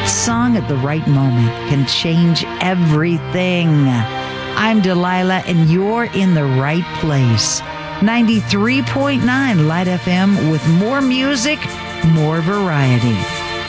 right song at the right moment can change everything. I'm Delilah, and you're in the right place. 93.9 Light FM with more music, more variety.